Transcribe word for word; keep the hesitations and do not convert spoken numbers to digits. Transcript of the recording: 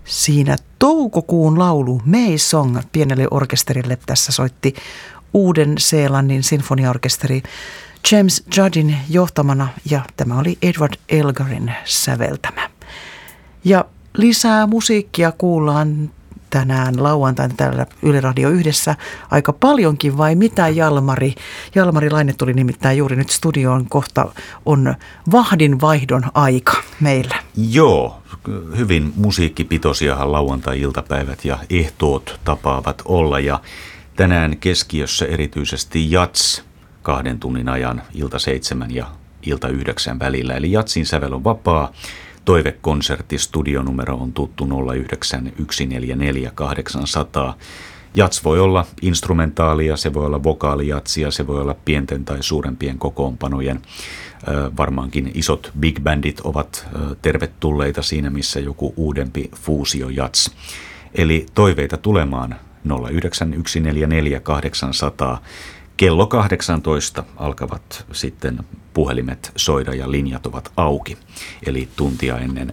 Siinä toukokuun laulu May Song pienelle orkesterille. Tässä soitti Uuden-Seelannin sinfoniaorkesteri James Juddin johtamana ja tämä oli Edward Elgarin säveltämä. Ja lisää musiikkia kuullaan tänään lauantaina täällä Yle Radio yhdessä aika paljonkin, vai mitä Jalmari? Jalmari Laine tuli nimittäin juuri nyt studioon, kohta on vahdin vaihdon aika meillä. Joo, hyvin musiikkipitoisiahan lauantai-iltapäivät ja ehtoot tapaavat olla ja tänään keskiössä erityisesti jats kahden tunnin ajan ilta seitsemän ja ilta yhdeksän välillä. Eli jatsin sävel on vapaa. Toivekonsertti, studionumero on tuttu nolla yhdeksän yksi neljä neljä kahdeksan nolla nolla. Jats voi olla instrumentaalia, se voi olla vokaalijatsia, se voi olla pienten tai suurempien kokoonpanojen. Varmaankin isot big bandit ovat tervetulleita siinä, missä joku uudempi fuusiojats. Eli toiveita tulemaan nolla yhdeksän yksi neljä neljä kahdeksan nolla nolla. Kello kahdeksantoista alkavat sitten puhelimet soida ja linjat ovat auki, eli tuntia ennen